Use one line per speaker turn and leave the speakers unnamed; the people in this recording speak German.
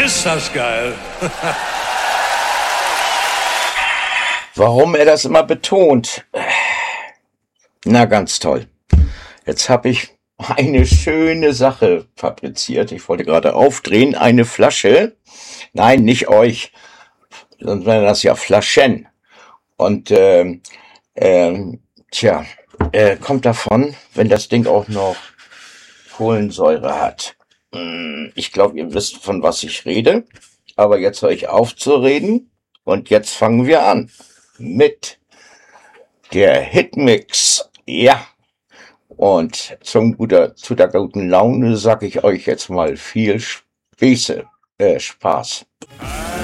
Ist das geil.
Warum er das immer betont? Na, ganz toll. Jetzt habe ich eine schöne Sache fabriziert. Ich wollte gerade aufdrehen. Eine Flasche. Nein, nicht euch. Sonst wären das ja Flaschen. Und kommt davon, wenn das Ding auch noch Kohlensäure hat. Ich glaube, ihr wisst, von was ich rede. Aber jetzt höre ich auf zu reden. Und jetzt fangen wir an mit der Hitmix. Ja. Und zu der guten Laune sage ich euch jetzt mal viel Spaß.